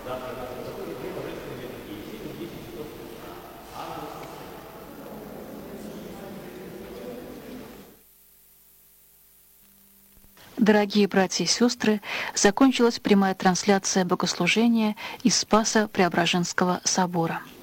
Дорогие братья и сестры, закончилась прямая трансляция богослужения из Спаса-Преображенского собора.